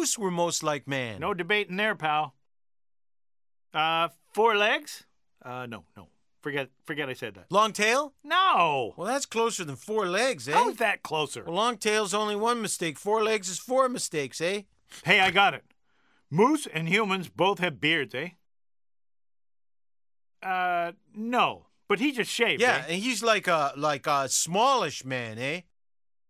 moose were most like man. No debating there, pal. 4 legs? No. Forget I said that. Long tail? No! Well, that's closer than 4 legs, eh? How is that closer? Well, long tail's only one mistake. 4 legs is 4 mistakes, eh? Hey, I got it. Moose and humans both have beards, eh? No. But he just shaved, Yeah, eh? and he's like a smallish man, eh?